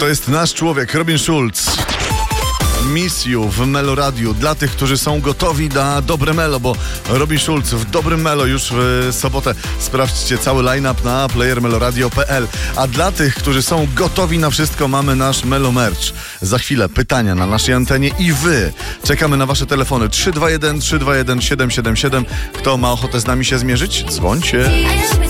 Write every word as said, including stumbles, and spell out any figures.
To jest nasz człowiek, Robin Schulz. Miss You w Melo Radiu. Dla tych, którzy są gotowi na dobre melo, bo Robin Schulz w dobrym melo już w sobotę. Sprawdźcie cały line-up na player meloradio kropka p l. A dla tych, którzy są gotowi na wszystko, mamy nasz Melo Merch. Za chwilę pytania na naszej antenie i wy. Czekamy na wasze telefony trzy dwa jeden, trzy dwa jeden, siedem siedem siedem. Kto ma ochotę z nami się zmierzyć? Dzwońcie.